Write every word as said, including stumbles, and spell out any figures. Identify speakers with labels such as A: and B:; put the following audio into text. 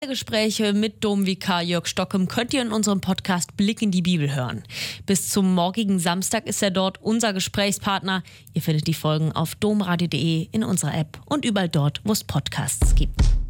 A: Gespräche mit Domvikar Jörg Stockem könnt ihr in unserem Podcast Blick in die Bibel hören. Bis zum morgigen Samstag ist er dort unser Gesprächspartner. Ihr findet die Folgen auf domradio punkt de, in unserer App und überall dort, wo es Podcasts gibt.